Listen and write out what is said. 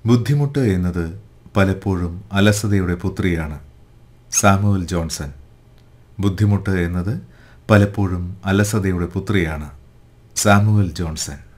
ബുദ്ധിമുട്ട് എന്നത് പലപ്പോഴും അലസതയുടെ പുത്രിയാണ്. Samuel Johnson. ബുദ്ധിമുട്ട് എന്നത് പലപ്പോഴും അലസതയുടെ പുത്രിയാണ്. Samuel Johnson.